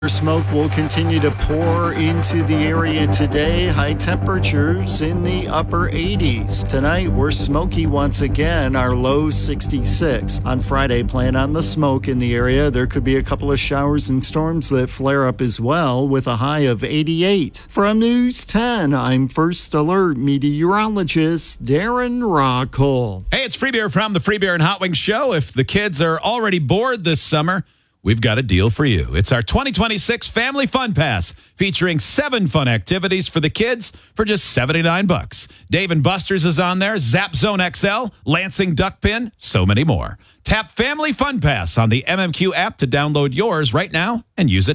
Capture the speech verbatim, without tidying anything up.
Smoke will continue to pour into the area today. High temperatures in the upper eighties. Tonight, we're smoky once again. Our low sixty-six. On Friday, plan on the smoke in the area. There could be a couple of showers and storms that flare up as well with a high of eighty-eight. From News ten, I'm First Alert meteorologist Darren Rockall. Hey, it's Free Beer from the Free Beer and Hot Wings Show. If the kids are already bored this summer, we've got a deal for you. It's our twenty twenty-six Family Fun Pass, featuring seven fun activities for the kids for just seventy-nine bucks. Dave and Buster's is on there, Zap Zone X L, Lansing Duck Pin, so many more. Tap Family Fun Pass on the M M Q app to download yours right now and use it